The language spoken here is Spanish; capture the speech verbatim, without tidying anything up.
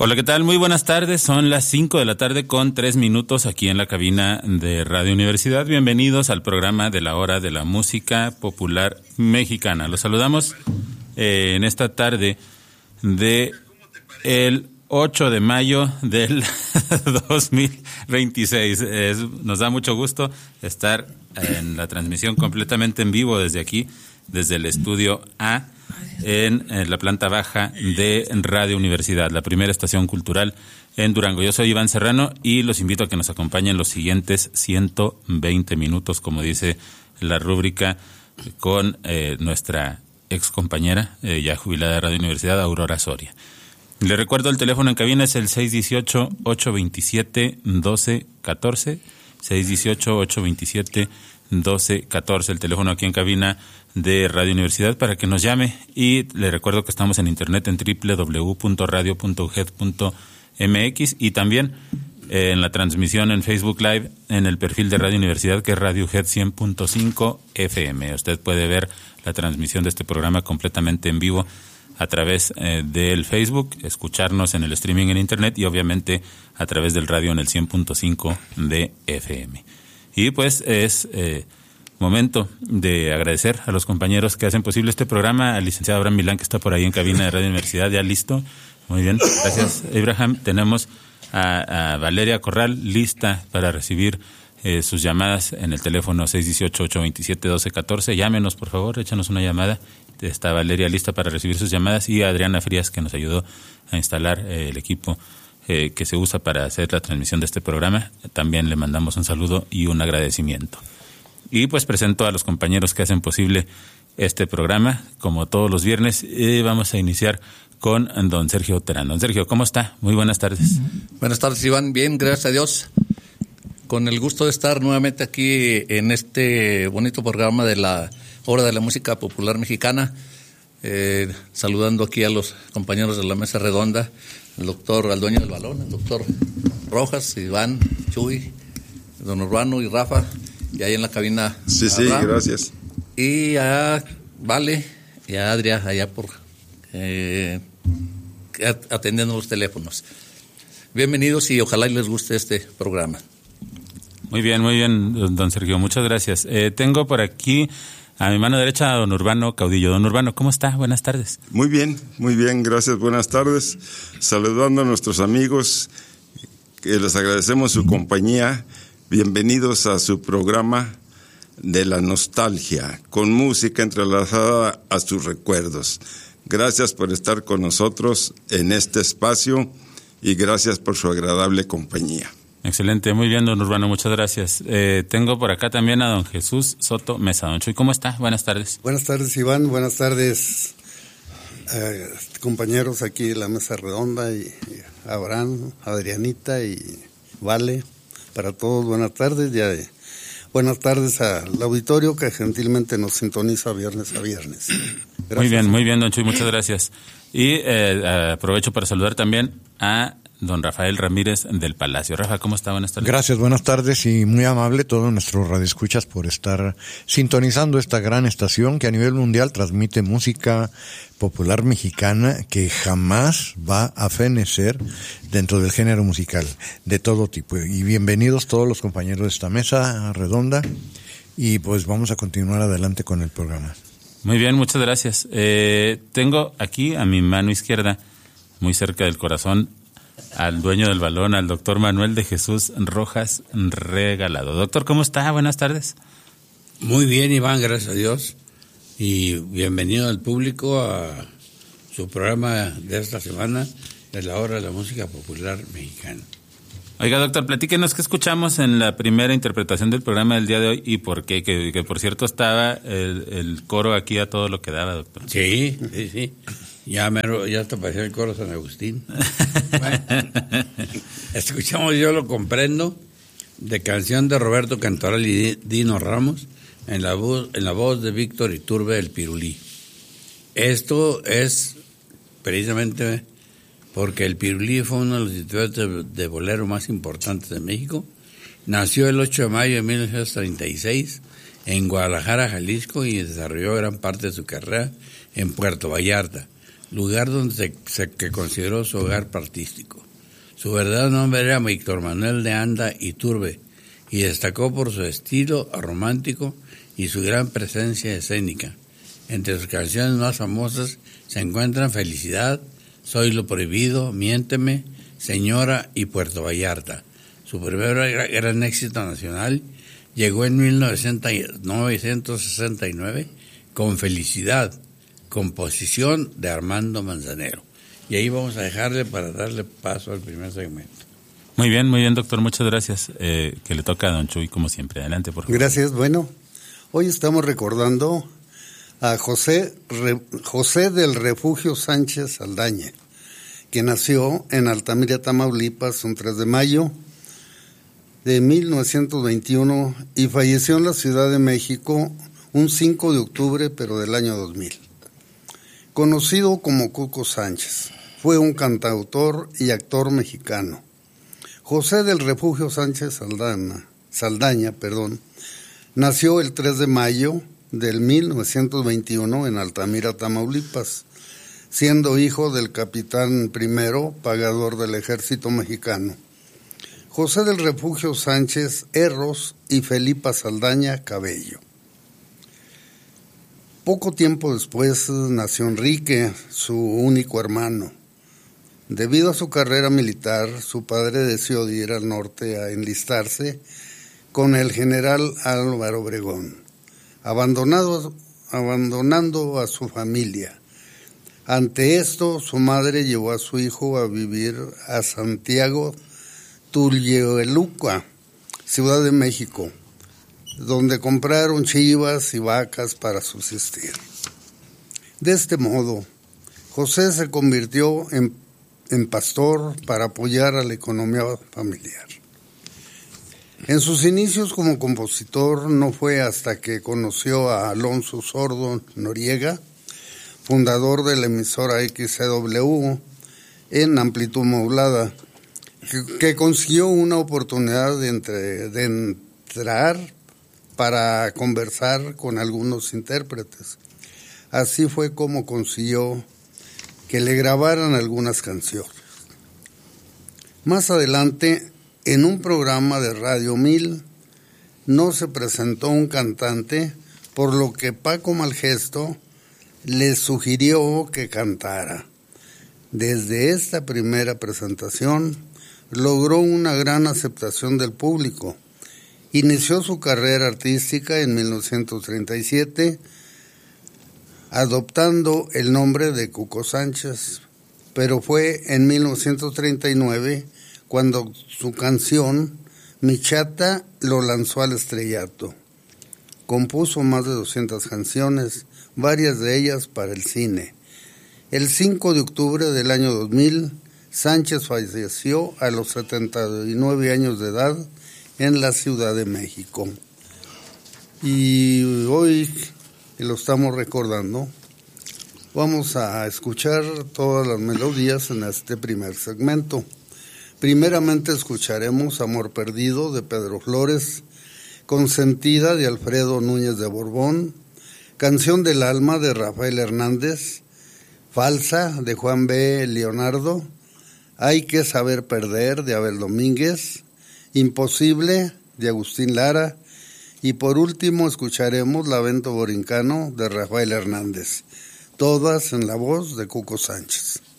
Hola, ¿qué tal? Muy buenas tardes. Son las cinco de la tarde con tres minutos aquí en la cabina de Radio Universidad. Bienvenidos al programa de la hora de la música popular mexicana. Los saludamos eh, en esta tarde de el ocho de mayo del dos mil veintiséis. Es, nos da mucho gusto estar en la transmisión completamente en vivo desde aquí, desde el estudio A, en, en la planta baja de Radio Universidad, la primera estación cultural en Durango. Yo soy Iván Serrano y los invito a que nos acompañen los siguientes ciento veinte minutos, como dice la rúbrica, con eh, nuestra ex compañera, eh, ya jubilada de Radio Universidad, Aurora Soria. Le recuerdo, el teléfono en cabina es el seis uno ocho, ocho dos siete, uno dos uno cuatro, seis uno ocho, ocho dos siete, uno dos uno cuatro, el teléfono aquí en cabina de Radio Universidad para que nos llame. Y le recuerdo que estamos en internet en doble u doble u doble u punto radio punto u g e d punto m x y también eh, en la transmisión en Facebook Live en el perfil de Radio Universidad, que es Radio U G E D cien punto cinco F M. Usted puede ver la transmisión de este programa completamente en vivo a través eh, del Facebook, escucharnos en el streaming en internet y obviamente a través del radio en el cien punto cinco de F M. Y pues es eh, momento de agradecer a los compañeros que hacen posible este programa, al licenciado Abraham Milán, que está por ahí en cabina de Radio Universidad, ya listo. Muy bien, gracias, Abraham. Tenemos a, a Valeria Corral lista para recibir eh, sus llamadas en el teléfono seis uno ocho, ocho dos siete, uno dos uno cuatro. Llámenos, por favor, échanos una llamada. Está Valeria lista para recibir sus llamadas, y Adriana Frías, que nos ayudó a instalar eh, el equipo eh, que se usa para hacer la transmisión de este programa. También le mandamos un saludo y un agradecimiento. Y pues presento a los compañeros que hacen posible este programa, como todos los viernes. Y vamos a iniciar con don Sergio Terán. Don Sergio, ¿cómo está? Muy buenas tardes. Buenas tardes, Iván. Bien, gracias a Dios. Con el gusto de estar nuevamente aquí en este bonito programa de la Hora de la Música Popular Mexicana, eh, saludando aquí a los compañeros de la mesa redonda, el doctor, al dueño del balón, el doctor Rojas, Iván, Chuy, don Urbano y Rafa, y ahí en la cabina. Sí, sí, Abraham, gracias. Y a Vale y a Adria, allá por eh, atendiendo los teléfonos. Bienvenidos y ojalá les guste este programa. Muy bien, muy bien, don Sergio, muchas gracias. Eh, tengo por aquí a mi mano derecha a don Urbano Caudillo. Don Urbano, ¿cómo está? Buenas tardes. Muy bien, muy bien, gracias, buenas tardes. Saludando a nuestros amigos, que les agradecemos su compañía. Bienvenidos a su programa de la nostalgia, con música entrelazada a sus recuerdos. Gracias por estar con nosotros en este espacio y gracias por su agradable compañía. Excelente, muy bien, don Urbano, muchas gracias. Eh, tengo por acá también a don Jesús Soto Mesa. Don Chuy, ¿cómo está? Buenas tardes. Buenas tardes, Iván. Buenas tardes, eh, compañeros aquí de la mesa redonda, y, y Abraham, Adrianita y Vale. Para todos, buenas tardes. Ya, eh, buenas tardes al auditorio que gentilmente nos sintoniza viernes a viernes. Gracias. Muy bien, muy bien, don Chuy, muchas gracias. Y eh, aprovecho para saludar también a don Rafael Ramírez del Palacio. Rafa, ¿cómo está? Buenas tardes. Gracias, buenas tardes, y muy amable todos nuestros radioescuchas por estar sintonizando esta gran estación que a nivel mundial transmite música popular mexicana que jamás va a fenecer dentro del género musical de todo tipo. Y bienvenidos todos los compañeros de esta mesa redonda, y pues vamos a continuar adelante con el programa. Muy bien, muchas gracias. Eh, tengo aquí a mi mano izquierda, muy cerca del corazón, al dueño del balón, al doctor Manuel de Jesús Rojas Regalado. Doctor, ¿cómo está? Buenas tardes. Muy bien, Iván, gracias a Dios. Y bienvenido al público a su programa de esta semana, de la Hora de la Música Popular Mexicana. Oiga, doctor, platíquenos qué escuchamos en la primera interpretación del programa del día de hoy y por qué, que, que por cierto estaba el, el coro aquí a todo lo que daba, doctor. Sí, sí, sí. Ya, mero, ya hasta parecía el coro San Agustín. Bueno, escuchamos Yo lo comprendo, de canción de Roberto Cantoral y Dino Ramos, en la voz, en la voz de Víctor Iturbe el Pirulí. Esto es precisamente porque el Pirulí fue uno de los intérpretes de, de bolero más importantes de México. Nació el ocho de mayo de mil novecientos treinta y seis en Guadalajara, Jalisco, y desarrolló gran parte de su carrera en Puerto Vallarta, lugar donde se, se que consideró su hogar artístico. Su verdadero nombre era Víctor Manuel de Anda Iturbe y destacó por su estilo romántico y su gran presencia escénica. Entre sus canciones más famosas se encuentran Felicidad, Soy lo Prohibido, Miénteme, Señora y Puerto Vallarta. Su primer gran éxito nacional llegó en mil novecientos sesenta y nueve con Felicidad, composición de Armando Manzanero. Y ahí vamos a dejarle para darle paso al primer segmento. Muy bien, muy bien, doctor, muchas gracias. Eh, que le toca a don Chuy, como siempre. Adelante, por favor. Gracias. Bueno, hoy estamos recordando a José, Re, José del Refugio Sánchez Saldaña, que nació en Altamira, Tamaulipas, un tres de mayo de mil novecientos veintiuno y falleció en la Ciudad de México un cinco de octubre, pero del año dos mil. Conocido como Cuco Sánchez, fue un cantautor y actor mexicano. José del Refugio Sánchez Saldaña, Saldaña, perdón, nació el tres de mayo del mil novecientos veintiuno en Altamira, Tamaulipas, siendo hijo del capitán primero, pagador del ejército mexicano, José del Refugio Sánchez Erros y Felipa Saldaña Cabello. Poco tiempo después nació Enrique, su único hermano. Debido a su carrera militar, su padre decidió ir al norte a enlistarse con el general Álvaro Obregón, abandonado, abandonando a su familia. Ante esto, su madre llevó a su hijo a vivir a Santiago Tulyehueluca, Ciudad de México, donde compraron chivas y vacas para subsistir. De este modo, José se convirtió en, en pastor para apoyar a la economía familiar. En sus inicios como compositor no fue hasta que conoció a Alonso Sordo Noriega, fundador de la emisora X C W en amplitud modulada, que, que consiguió una oportunidad de, entre, de entrar para conversar con algunos intérpretes. Así fue como consiguió que le grabaran algunas canciones. Más adelante, en un programa de Radio Mil, no se presentó un cantante, por lo que Paco Malgesto le sugirió que cantara. Desde esta primera presentación, logró una gran aceptación del público. Inició su carrera artística en mil novecientos treinta y siete, adoptando el nombre de Cuco Sánchez, pero fue en mil novecientos treinta y nueve cuando su canción Mi Chata lo lanzó al estrellato. Compuso más de doscientas canciones, varias de ellas para el cine. El cinco de octubre del año dos mil, Sánchez falleció a los setenta y nueve años de edad en la Ciudad de México. Y hoy, que lo estamos recordando, vamos a escuchar todas las melodías en este primer segmento. Primeramente escucharemos Amor Perdido de Pedro Flores, Consentida de Alfredo Núñez de Borbón, Canción del Alma de Rafael Hernández, Falsa de Juan B. Leonardo, Hay que Saber Perder de Abel Domínguez, Imposible de Agustín Lara y por último escucharemos Lamento Borincano de Rafael Hernández, todas en la voz de Cuco Sánchez.